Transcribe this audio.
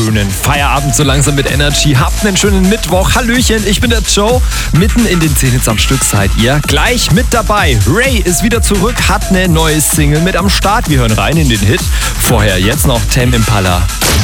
schönen Feierabend so langsam mit Energy. Habt einen schönen Mittwoch. Hallöchen, ich bin der Joe. Mitten in den 10 Hits am Stück seid ihr. Gleich mit dabei. Ray ist wieder zurück, hat eine neue Single mit am Start. Wir hören rein in den Hit. Vorher jetzt noch Tame Impala.